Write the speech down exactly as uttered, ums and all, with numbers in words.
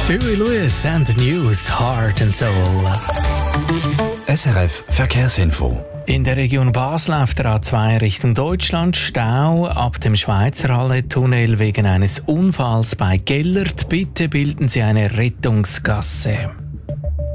Huey Lewis and the News, Heart and Soul. S R F Verkehrsinfo. In der Region Basel auf der A zwei Richtung Deutschland Stau ab dem Schweizerhalle-Tunnel wegen eines Unfalls bei Gellert. Bitte bilden Sie eine Rettungsgasse.